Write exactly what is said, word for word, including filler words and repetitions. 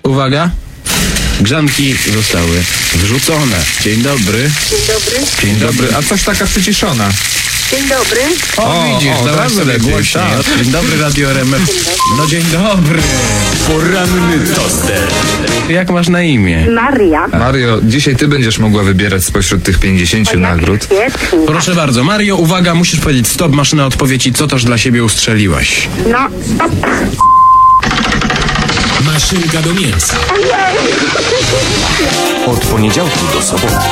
Uwaga. Grzanki zostały wrzucone. Dzień dobry. Dzień dobry. Dzień dobry. A coś taka przyciszona. Dzień dobry. O, O, widzisz, o, dałaś teraz sobie lepiej, głośniej. tak. Dzień dobry, Radio R M F. No dzień dobry. Poranny toster. Jak masz na imię? Maria. Mario, dzisiaj ty będziesz mogła wybierać spośród tych pięćdziesięciu nagród. Świetnie. Proszę bardzo, Mario, uwaga, musisz powiedzieć stop, masz na odpowiedź i co też dla siebie ustrzeliłaś. No, stop. Maszynka do mięsa. Od poniedziałku do soboty